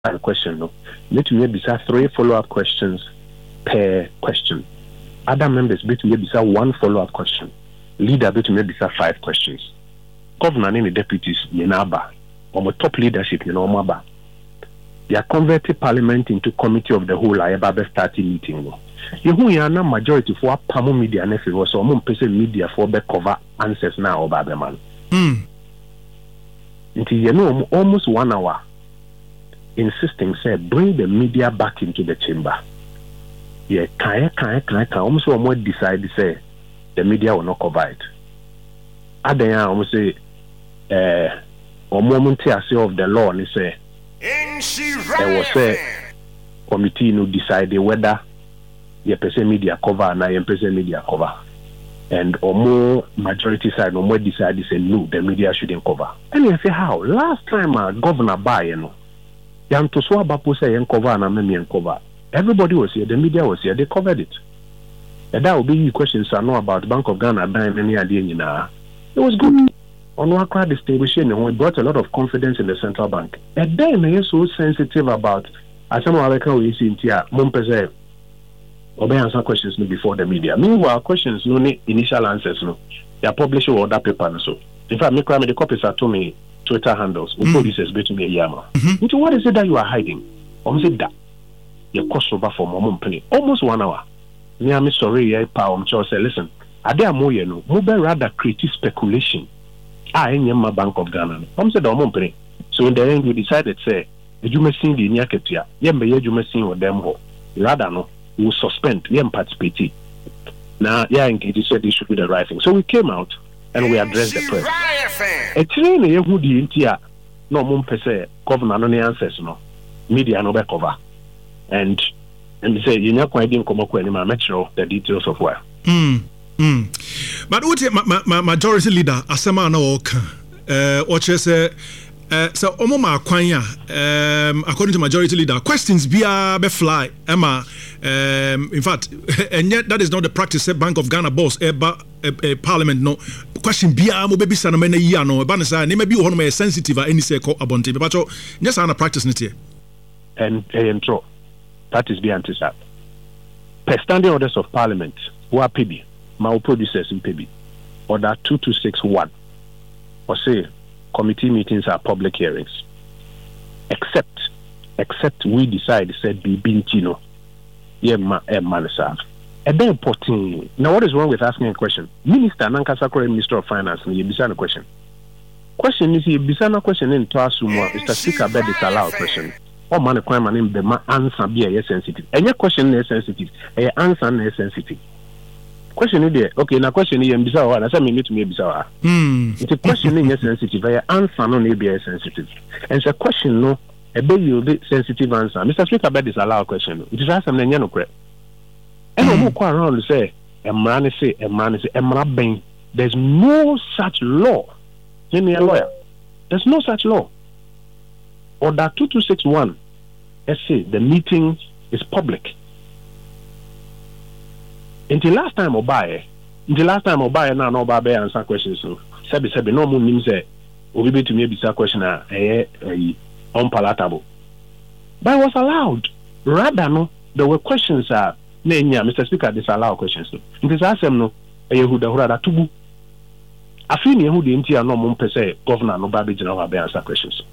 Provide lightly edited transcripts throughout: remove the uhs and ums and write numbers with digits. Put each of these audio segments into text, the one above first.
question, no. Let me be 3 follow-up questions per question. Other members bet me be 1 follow-up question. Leader bet me be 5 questions. Governor and the deputies, Yenaba, or my top leadership, Maba. They are converted parliament into committee of the whole. I ever started meeting. You who are not majority for Pamo media and if it was some person media for the cover answers now about the man. Until almost 1 hour insisting, say, bring the media back into the chamber. Yeah, can almost one decide to say the media will not cover it. Other almost say or moment of the law and say there was a committee who decided whether the person media cover and I person media cover. And or more majority side or more decided to say no, the media shouldn't cover. And you say how? Last time Governor Bayeno, Yan to swab up say cover and I cover. Everybody was here, the media was here, they covered it. And that will be questions I know about Bank of Ghana dying any idea. It was good. On Wakra distribution, we brought a lot of confidence in the central bank. And then they are so sensitive about as some of we see in here, Mompese or answer questions before the media. Meanwhile, questions no need initial answers. No, they are publishing all that paper. So, in fact, me the copies are to me Twitter handles. Producers between me yama. What is it that you are hiding? Say that your cost over for my company almost 1 hour. Me, I'm sorry, I power. Say, listen, are there more? No, more rather creative speculation. I am my Bank of Ghana. Said the so in the end, we decided say you may see the Nyaketia. You may see what them ho. Rather no. We will suspend, we participate. Now, engaged said this should be the right thing. So we came out and we addressed the press. A train who the India, no mum per se, governor, no answers, no media, no back cover. And they say, you're not quite in Komoko anymore, metro, the details of where. But what my majority leader, Asama no, what you say. So Omoma Kwanya, according to majority leader, questions be fly, Emma. In fact, and yet that is not the practice. Bank of Ghana boss, Parliament no question be mo baby sana mena ya no. Banasa ne maybe one more sensitive any say call abonte. But yes, I practice it here. And intro that is be anti-sap. Per standing orders of Parliament, who are PB, my producers in PB, order 2261, or say. Committee meetings are public hearings, except we decide said be bintino, manasa. And then important. Now, what is wrong with asking a question? Minister Nankasakore, Minister of Finance, you beside a question. Question is you beside a question in Toasumwa, Mr. Speaker, bed is allowed question. Or man, crime and in the answer be sensitive. And your question is sensitive, a answer is sensitive. Question is there. Okay, now question is bizarre. That's what I mean to me bizarre. It's a question is sensitive. I answer no need be sensitive. And it's a question no a bit sensitive answer. Mr. Speaker, bed is allowed question. It is asked them no correct. And I'm more quite around to say Emran. There's no such law. Give me a lawyer. There's no such law. Order 2261. Let's say the meeting is public. Until last time Obaye now no Obaye answer questions. So sebi no mun nim say obi be to me bisa question unpalatable. But it was allowed. Rather no, there were questions Mr. Speaker disallow questions. It is asked them no Yehuda tubu. Afini Yehudi intia no mun say governor no Obaye general answer questions.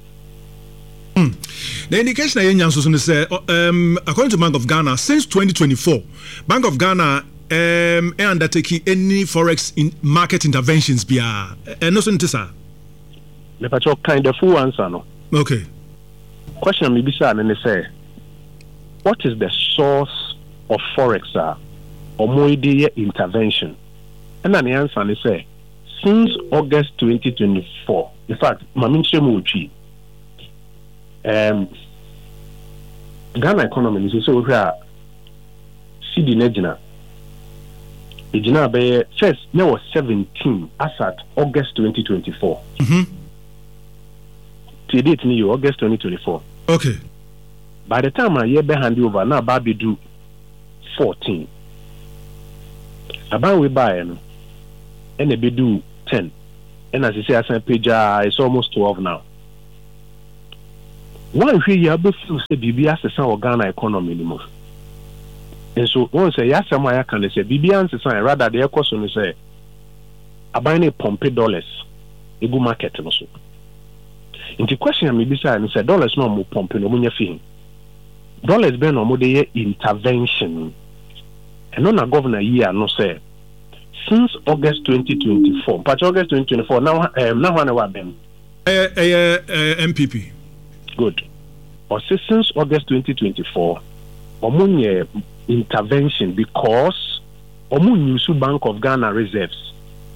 The indication I say according to Bank of Ghana since 2024, Bank of Ghana undertaking any forex in market interventions bia and no sir. Me pacho kind of full answer no. Okay. Question me bisa and say what is the source of forex or moide intervention? And then the answer is say since August 2024. In fact, maminche muchi Ghana economy is so where CD Negina. The first there was 17 as at August 2024. To date new August 2024. Okay. By the time I year hand over now Baby do 14. About we buy and a bit do 10. And as I say, I page it's almost 12 now. one way you be feel say bibi asesa o Ghana economy ni mo. And so one say ya some I can say bibi ansesa rather the ekoso no say abane pump dollars egu market no so. In the question me bisa and say dollars no mo pump no mo nya fi. Dollars be no mo dey intervention. And on a governor year no say since August 2024, but August 2024 now one about them. MPP. Good. Or since August 2024, omunye intervention because omunye Bank of Ghana reserves.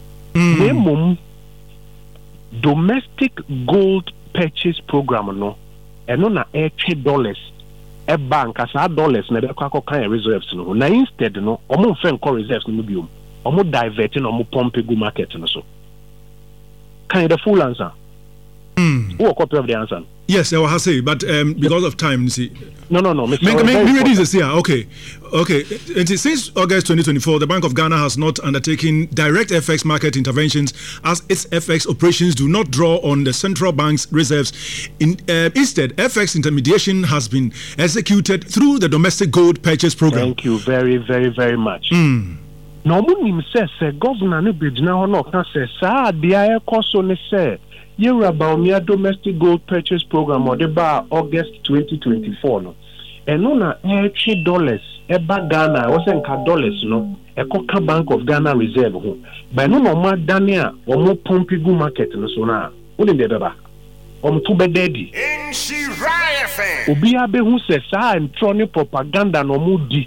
Domestic gold purchase program no, and on $80 a bank as $dollars na be kwa kan reserves no. Na instead no, omun fen ko reserves no biom. Omo diverting omo pump gu market no so. Kind of full answer. Who a copy of the answer? Yes, I will say, but because of time, you see. No. Okay. And since August 2024, the Bank of Ghana has not undertaken direct FX market interventions as its FX operations do not draw on the central bank's reserves. Instead, FX intermediation has been executed through the domestic gold purchase program. Thank you very, very, very much. No one says governor ne bejina ho no ka say sa dia ekoso ne say Yerabawmia domestic gold purchase program or ba August 2024 no eno na $80 eba Ghana o se nka dollars no ekoka Bank of Ghana reserve ho ba no no ma dane a omo pump gu market no so na woni de beba omo to be daddy obi abe hu se sa entroni propaganda no mu di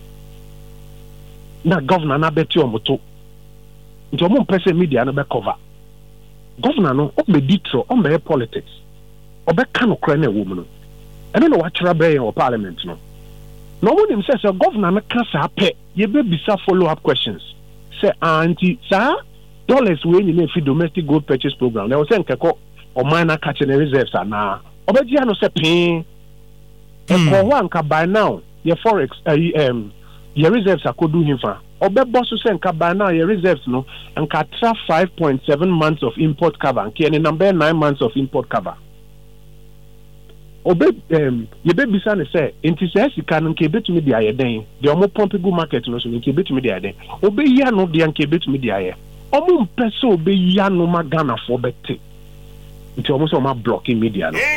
na governor na beti omoto nti omo mpese media no be cover governor no obe ditro obe politics obe kano kra na wo mu no eno no wachira be in parliament no no mo nim say governor no ka sa pe ye be bisa follow up questions say anti sa dollars we ni na fi domestic gold purchase program na wo say nkeko o man na catch na reserves na obe dia no say pin e ko wa nka by now ye forex your reserves akodu himfa obebo so say nka by now your reserves no nka tra 5.7 months of import cover nke ni number 9 months of import cover obe ye be bisa ne say enti say sika no nke betumi dia ye den de omo pump go market no so nke betumi dia den obe ya no de nke betumi dia ye omo mpese obe ya no magana for bete nti omo so ma blocking media no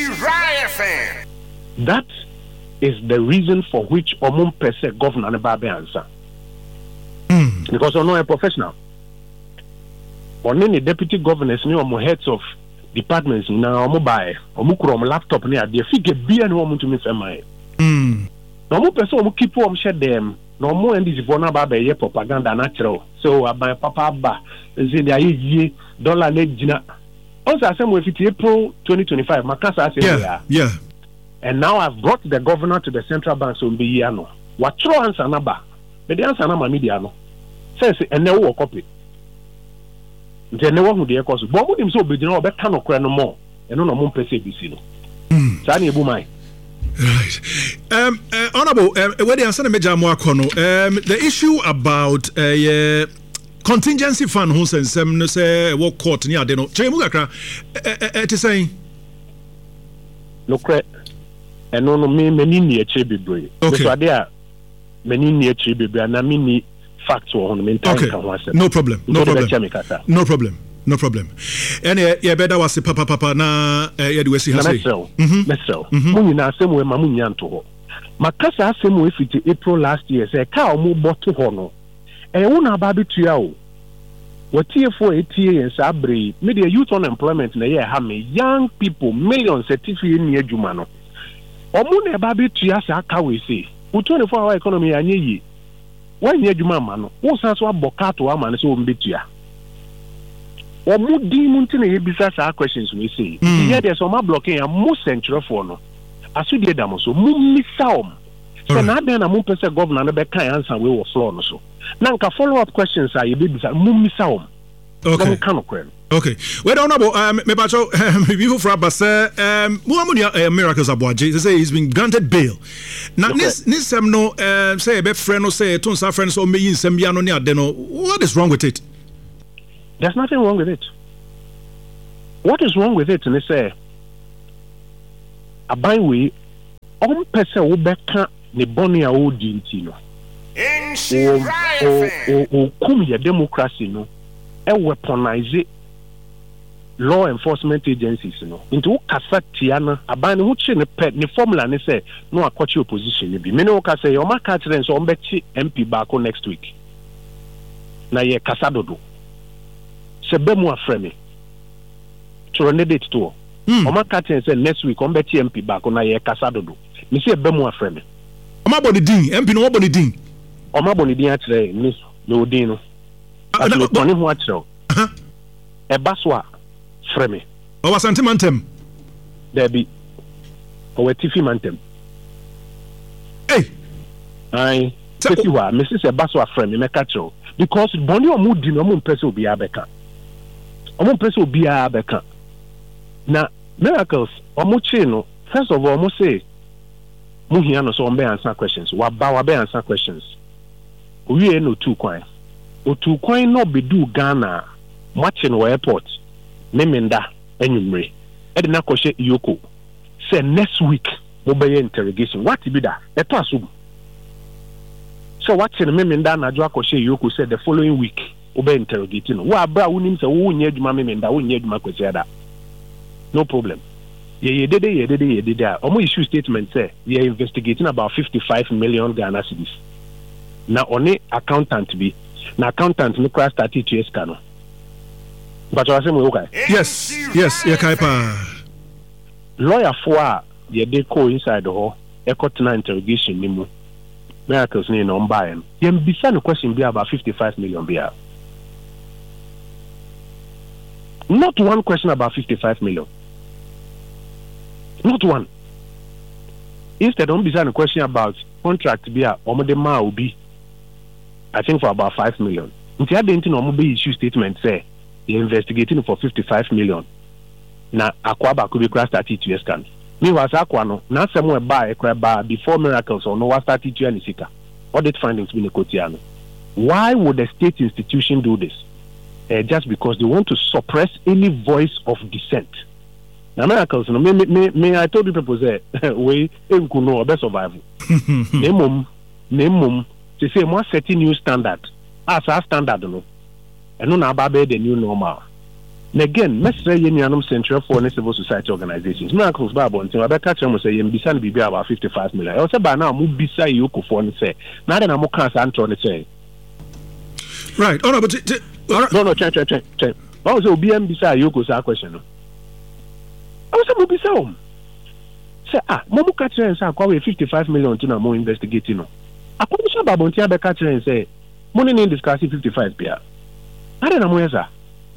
that is the reason for which Omum Pese governor ne babe answer. Because I'm not a professional. On any deputy governors, ni omo heads of departments na omo buy, omo kuro omo laptop ni ade figure bi ani omo ntumi fema. Na omo pese omo keep omo share them. Na omo endi zibona babe ye propaganda natural. So aban papa ba, say they are dollar le jina. Also asem we fit April 2025 makasa asem yeah. And now I've brought the governor to the central bank so be here no. What throw answer number? But the answer number media no. Says and no work copy. Then no one who the cause. But what him so be no be can no more. And no mum pese BC no. Sani ebu mai. Right. Honorable, where the answer major mo akono. The issue about contingency fund who send some no say what court ni ade no. Chemu kakra it is saying no credit. And no many near Chibibre. Okay. So there many near Chibibre and many facts on the okay. No problem. No problem. And yeah, better was papa na we see has Muni na same way mamunyan to ho. Makasa same way fit April last year say ka omo bottle ho no. E wona ba betua o. Watie for etie en sabre media youth unemployment na ye ha me young people millions certificate ni adwuma no. Omo na eba betua sa aka we say. U 24-hour economy anye yi. Wan ye adwuma ma no. Wo san so abokato ama no so mbetua. Omo di munti na ye bisa sa questions we say. Here there's some blocking and most central for no. Asu de damo so mu misa om. So na den na mu pese governor na be kan answer we wo floor no so. Na nka follow up questions are ye be bisa mu misa om. Okay. Okay. Well, honorable, people from Abasa, Muamunia miracles Abuaji. They say he's been granted bail. Now, this no say a friend or say Tonsa friends or me in Sembiano near Deno. What is wrong with it? There's nothing wrong with it. What is wrong with it? And they say aban we on pese wo beka ne boni a wo di nti no o kum ye democracy no e weaponize law enforcement agencies no into wo kasa tia na aban ne ho chi ne pe ne formula ne say no akwachi opposition ne bi me ne wo kasa ye o maka kire nso o mbechi MP baako next week na ye kasa dodo se be mu afreme to ne date to o maka kire say next week o mbechi MP baako na ye kasa dodo me se be mu afreme o ma boni din MP no boni din o ma boni din akire ni no din no ato toni ho akire e baswa freme o wasante mantem there be o tifi mantem ai teki wa Mrs. Ebaso frame me catcho because boni o mu di no mu mpese obi abeka o mu mpese obi abeka na miracles o mu chi no first of all mo say mu hia no so on be answer questions wa be answer questions owie no two kwan no bedu Ghana matching no airport memenda enyumre e de na koshe Iyoko say next week mo be interrogation what be that eto asu so watching memenda na jo akoshe Iyoko said the following week mo be interrogating wa bra wonim say wo nya adwuma memenda wo nya adwuma kwese ada no problem ye dede omo issue statement say we are investigating about 55 million Ghana cedis na oni accountant bi na accountant no class 32 years kano. But I say okay. Yes, yeah, Kaipa. Lawyer for ye dey call inside the hall. E court na interrogation ni mu. Miracles ni no buy him. Ye bisa no question be about 55 million bia. Not one question about 55 million. Not one. Instead, don't bisa no question about contract bia omo de ma obi. I think for about 5 million. Nti adenti no omo be issue statement say you're investigating for 55 million. Na akwaba could be class 32 years can. Me was akwano. Na somewhere buy a before miracles or no was 32 years sika. Audit findings been a quotidiano. Why would a state institution do this? Just because they want to suppress any voice of dissent. Now miracles, no me I told you people say we no or best survival. Name to say more setting new standard. As our standard no. And no na the new normal. And again, let's say you Central for civil society organizations. Miracles Bible until I catch them say you be about 55 million. I say by now move beside you for say. Now then I'm more cancer say. Right. Oh no, but no, check. Also BM beside you say question. I say move beside him. Say momu catch them say kwa 55 million to na more investigating no. I come say Bible until I catch them say money in discussing 55 pia. I don't know where sir.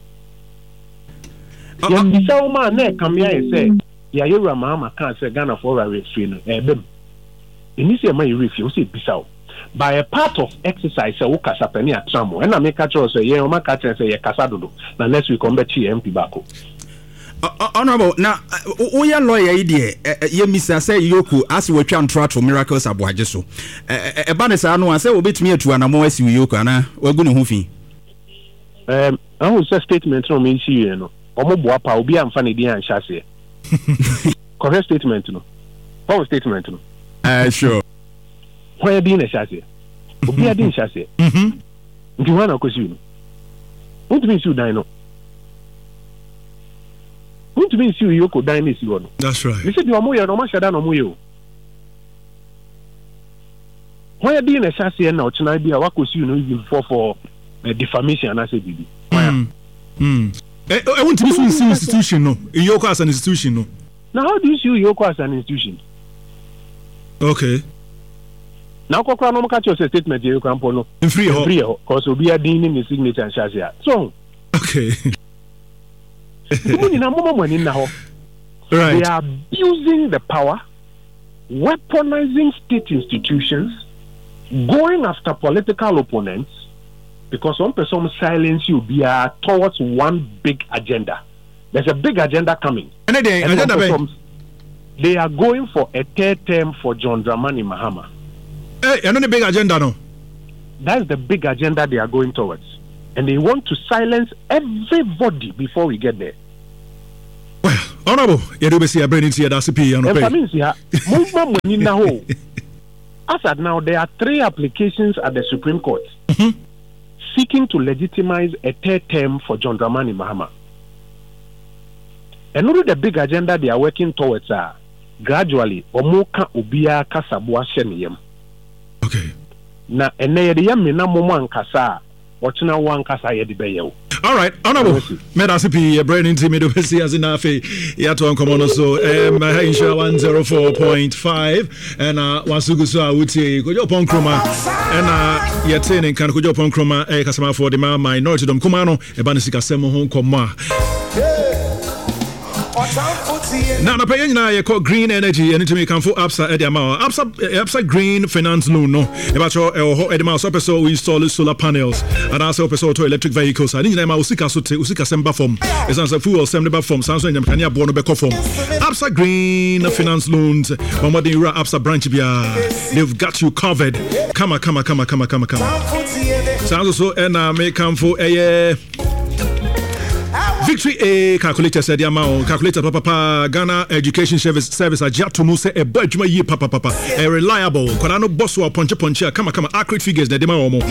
Bisa uma na kamia say ya yura mama kan say Ghana for referee no ebem. Inisi ma you referee say bisa. By a part of exercise say wo kasa pani atramo. Na me catch us say ye o ma catch say ye kasa dodo. Na next week on be chi MP bako. Honorable na we lawyer idea ye misa say Iyoko as we twa ntro to miracles aboaje so. E ba ne sa no say obetumi atu anamo asi Iyoko ana wagu ne ho fi. I will say statement no mean see you know. Omo boapa obi amfa ne dia anhyase. Correct statement no. What statement no? Sure. Why be in a chassis? Obi adi anhyase. Nti wana kosi no. What mean you die no? What mean you Iyoko die ne si no? That's right. You said you omo ye no ma shada no mo ye o. Why be in a chassis na ochina bia wakosi no even for defamation and I say bibi. I want to be an institution no. Iyoko as an institution no. Now how do you see Iyoko as an institution? Okay. Now kokra no catch your statement Iyoko ampo no. In free cause obi adin ni signature and share. So okay. Right. They are abusing the power, weaponizing state institutions, going after political opponents. Because one person silence you be towards one big agenda. There's a big agenda coming. They are going for a third term for John Dramani Mahama. Hey, another big agenda, no? That's the big agenda they are going towards. And they want to silence everybody before we get there. Well, honorable, you do see a brain into your DCP and pay. As at now, there are 3 applications at the Supreme Court seeking to legitimize a 3rd term for John Dramani Mahama. And not the big agenda they are working towards are gradually Omoka Ubia Kasabua Sheniyem. Okay. Na eneyediya mina momo ankasa ochina wankasa yedibeyo. All right, honorable. Medasipi brain into me do see as in afi yato ankomo so insha 104.5 and wasugu so awuti kojo pon kroma and yetene kan kojo pon kroma kasama for the minority dom kumano e ba nisika semo ho nkomo Now, na pay na ye call green energy and to me can for Absa Edema. Absa green finance loan no. About your Edema so person we install solar panels and also person to electric vehicles. I think na usika semba form. It's answer fuel semba form. Sounds like can ya bono be form. Absa green finance loans. Mama de Absa branch bia. They've got you covered. Come. Sounds so and may come for a Victory A calculator said Yamao, calculator papa Ghana Education Service Ajatumu say a budget ye papa a reliable Konano Boswa Poncha come accurate figures that dema omo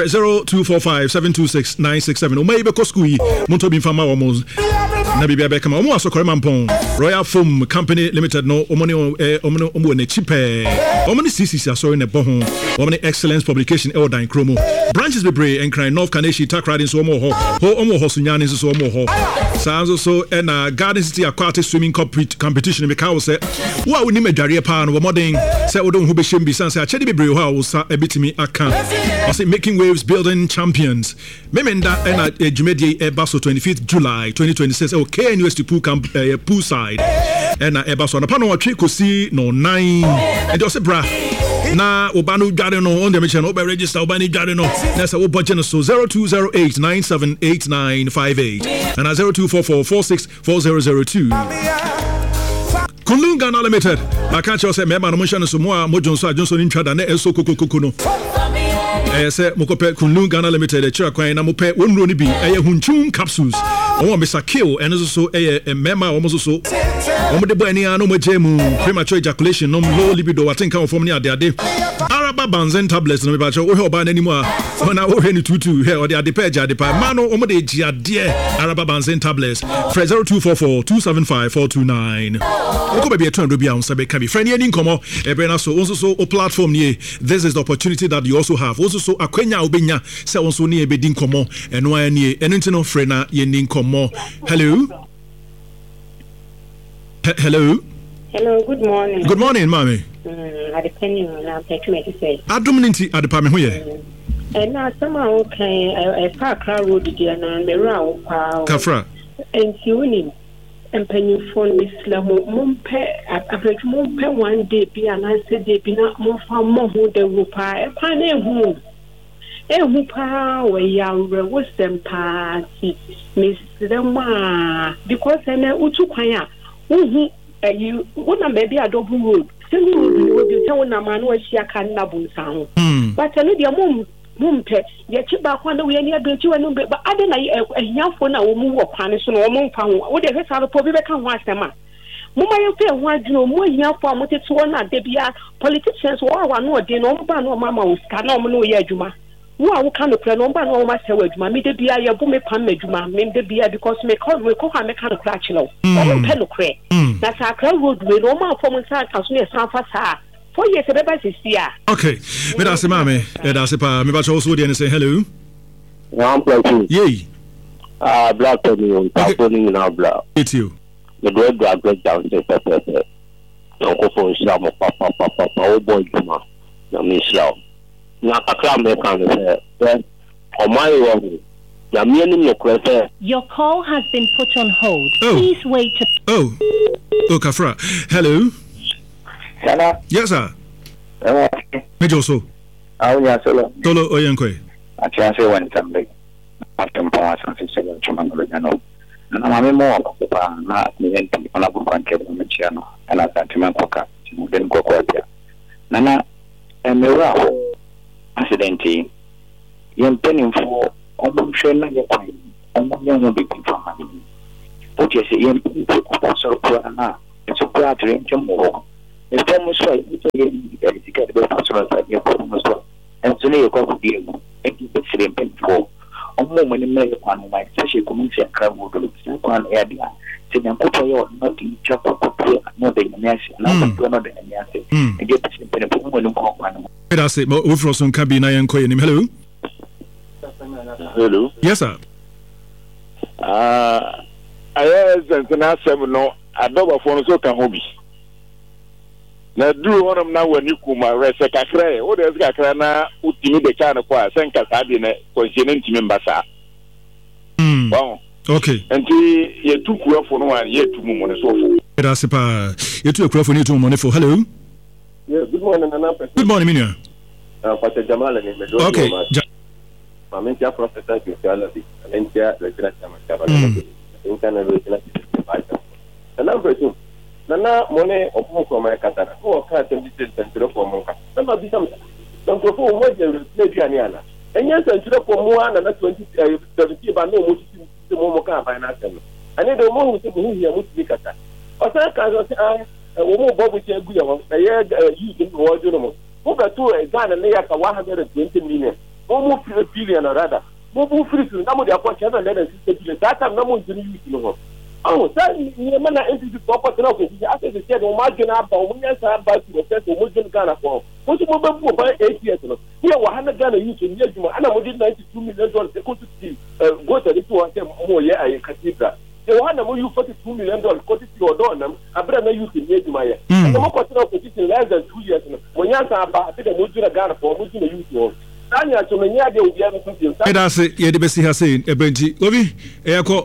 0245-726-967 o maybe koskui Monto bin fama omos na bibia be kama omo asokore mampon Royal Foam Company Limited no omoni omo ne cheaper omoni CCC asori ne bohon omoni excellence publication Eldan Kromo branches bebre and cry North Kaneshi Takradi so omo ho sunyane so omo ho Sounds so and Garden City Aquatic Swimming Competition because say what we need a dware pa no modern say odon hu be shem bi sanse a chede bebre ho a sa ebitimi aka I say making waves building champions memenda and a jumedie ebaso 25th July 2026 okay University pool camp poolside and ebaso na pa no atwe kosi no 9 and just bra na obanu dware no on the mission obe register obani dware no na say wo budget no so 0208978958 and 0244464002 Kunlun Ghana Limited I can't say member no motion so mo Johnson intwada na eso kokokoko no say mokope Kunlun Ghana Limited e chira kwan na mope wonro ni bi hunchun capsules o Mr. Kill and so member almost so omo de boy ni anu mo jemu premature ejaculation no low libido I think from ni ade Araba Banzen tablets no me ba cho wo he oba na nimu a na wo he ni tutu he o de ade page ade pa ma no omo de ji ade Araba Banzen tablets for 0244275429 Oko be be turn bia on sabe ka bi friend ni nkomo e be na so so o platform ni this is the opportunity that you also have also so akwanya obenya se wonso ni e be di nkomo eno an ni eno ntino friend na ye ni nkomo hello good morning. Good morning, mommy. Depending on how to say. Aduminti adepame ho ye. And now somehow okay a park road there na me ra pa. Kafra. And you and penny phone Islam mumpe average mumpe one day be and I said they be not more far more who the rupa a pan who pa we ya wisdom party Miss Dema because and utu kwanya you wanna maybe a double road. Same road you will be telling a man where she can nabun sound. But I know your mum pet, yet you back one way near the two and but I don't a young phone or move or punish or moon pound. What the rest of the probably can watch them. Mumma, you feel one, you know, more young for what it's one at the politicians or one or day no ban or mamma was canon no yajuma. Who kind of plan on ban or myself, mammy, the beer, your boom, pamejuma, name the beer because me call me cook and make a clutch. No, penocre. That's our crowd would be no more from inside as we are San Fasa. 4 years ago, this year. Okay, but that's a mammy, that's a pa, me but also and say hello. I'm playing. Yay. Black pony in our blood. It's you. The great breakdown, say, no, for Islam, papa, oh boy, Juma, no, Miss Law. Not a clown, they can't say, on my own. Your call has been put on hold. Oh. Please wait. Oh, Kafra. Hello. Hello. Yes, sir. Major so. Yeah, solo. Tolo Oyankwe. I can't say one something. I can pass on 6 Chumango. And I'm more not me and on a book channel. And I sent him a pocket. Then go there. Nana and Mira accidentally. Young penning for almost sure not your time. Almost young big from money. What you say, you so poor, it's a poor drink, more. It's almost right, it's a get the personal that you're as well. And so you go to the sitting for a moment in the one my special community and crowd would one area. So then put your not in chop up, not the nation, not the nation, and get the same when you call one. That's it. We're from some cabin. I am calling him. Hello. Hello. Yes, sir. I have no. I don't want to come home. Now, do one of now when you come, I rest a cacre. What is Gacrana? Utimi the kind of choir, Sanka Sabine, consonant members. Wow. Okay. And you took well for one year to move on the sofa. That's a you took well for you to money for. Hello. Yes, good morning, Good morning, Minia. Pastor Jamal and the okay. Mamentia Professor Sociology, Alentia, Lieutenant Jamal, the number two. Nana money of Moko Catana, who are cut and central for Monka. Number be some. Don't go for what you maybe Aniana. And yes, and for more than 2070, but no Muslim Momoka by National. I need a more who here would be Cata. Osaka, I will Bob with a year using Wardromo. Who got to a gun and lay up 120 million. Almost a billion or rather. Move free to number the approach 760 billion. That time, no one's going to use. Oh, that man is the property of it. After they said, oh, margin up, or when you have back to the test of Muslim Ghana for. What's the moment for 8 years? Here, 100 Ghana use in years, and I would $92 million. They could see go to the 2 of them more, yeah, I can that. The one that you $42 million, got it to your door, I'm bringing you to years, my. And the more question of position less than 2 years. When you have about the Muslim Ghana for Muslim use. That's it. Yeah, the best he has seen. A Benji. Obi, Echo.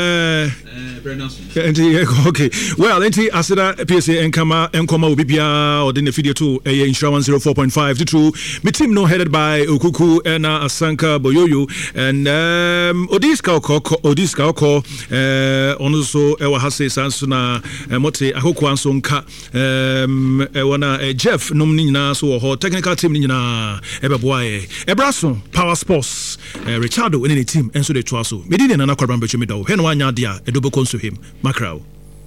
Okay. Well, enti asida PSA enkama obibia or the video to insurance 04.5 to 2. My team no headed by Okuku and Asanka Boyoyo and Odiska Oko also Ewa Hase Sansuna Mote Ahoko Ansonka Ewana Jeff Nomni na so technical team ni na Ebeboae Ebraso Power Sports Richardo in any team and so they twaso medine na kwabran bechumido wanya dia edobo konso him Macrao.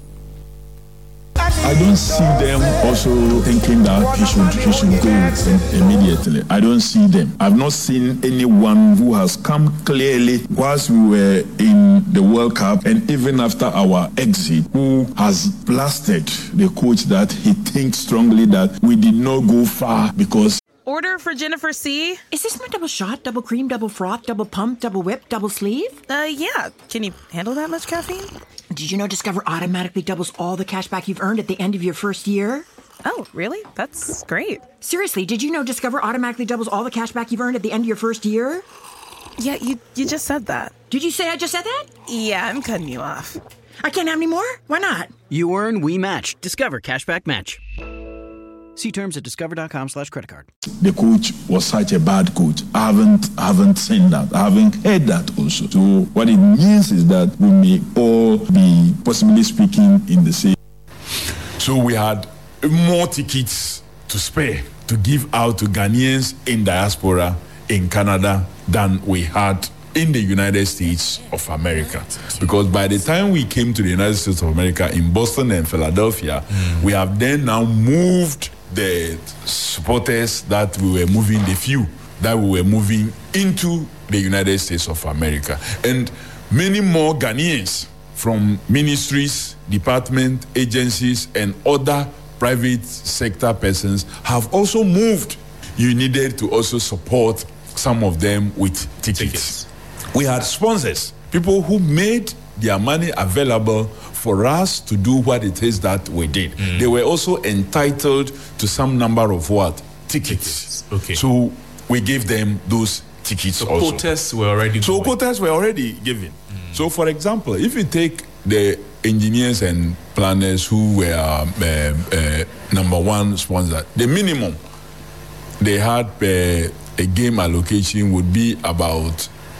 I don't see them also thinking that he should go immediately. I don't see them. I've not seen anyone who has come clearly whilst we were in the World Cup and even after our exit who has blasted the coach that he thinks strongly that we did not go far because. Order for Jennifer C. Is this my double shot, double cream, double froth, double pump, double whip, double sleeve? Yeah. Can you handle that much caffeine? Did you know Discover automatically doubles all the cash back you've earned at the end of your first year? Oh, really? That's great. Seriously, did you know Discover automatically doubles all the cash back you've earned at the end of your first year? Yeah, you just said that. Did you say I just said that? Yeah, I'm cutting you off. I can't have any more? Why not? You earn, we match. Discover Cashback Match. See terms at discover.com/creditcard. The coach was such a bad coach. I haven't seen that. I haven't heard that also. So what it means is that we may all be possibly speaking in the same. So we had more tickets to spare to give out to Ghanaians in diaspora in Canada than we had in the United States of America. Because by the time we came to the United States of America in Boston and Philadelphia, we have then now moved the supporters that we were moving, the few that we were moving into the United States of America. And many more Ghanaians from ministries, department, agencies, and other private sector persons have also moved. You needed to also support some of them with tickets. We had sponsors, people who made their money available for us to do what it is that we did. They were also entitled to some number of what? Tickets. Okay. So we gave them those tickets so also. Quotas were already quotas were already given. So for example, if you take the engineers and planners who were number one sponsor, the minimum they had a game allocation would be about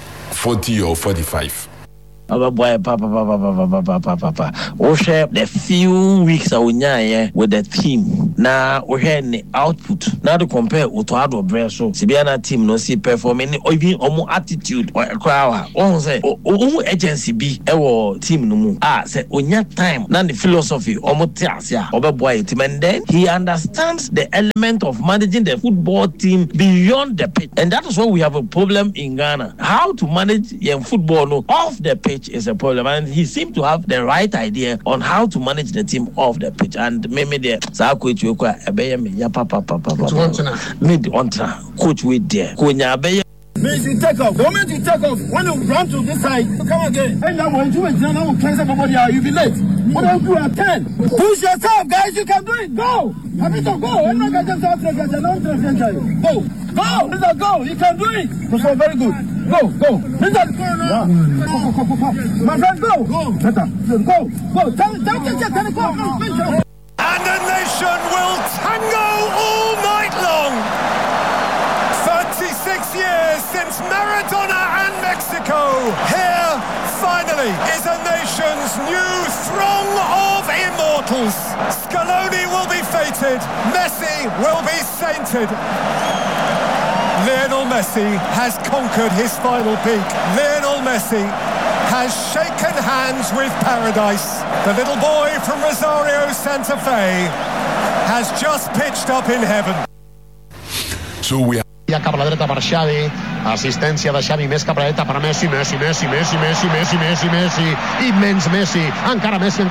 40 or 45. Boy, papa. The few weeks I was with the team, na we hear the output now to compare Otoado Breso Sibiana team no see performing or even omo attitude or crowd on say omo agency be ewo team no mu say onya time na the philosophy omo tiasia obeboy team and then he understands the element of managing the football team beyond the pitch, and that is why we have a problem in Ghana. How to manage young football off the pitch is a problem, and he seemed to have the right idea on how to manage the team off the pitch. And maybe the coach with there. Means you take off. The moment you take off, when you run to this side, you come again. And now when you will cancel somebody out, you'll be late. What do you do at 10? Push yourself, guys. You can do it. Go. Have it to go. I'm not going to go. Go. Let's go. You can do it. So very good. Go. Listen. My friend, go. Go. Tell go. And the nation will tango all night long. 36 years since Maradona and Mexico. Here, finally, is a nation's new throng of immortals. Scaloni will be fated. Messi will be sainted. Lionel Messi has conquered his final peak. Lionel Messi has shaken hands with paradise. The little boy from Rosario, Santa Fe has just pitched up in heaven. So we have cap a la dreta per Xavi, assistència de Xavi, més cap a la dreta per Messi, immens Messi, encara Messi,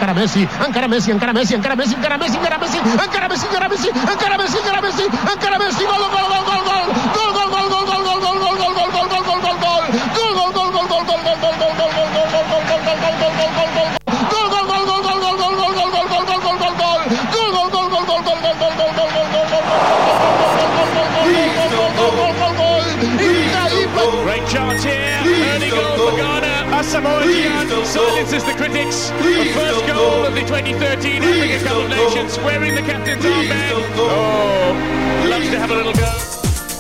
Great chance here, early goal for Ghana. Asamoah Gyan silences the critics. The first goal of the 2013 African Cup of Nations, wearing the captain's armband. Oh, loves to have a little bit.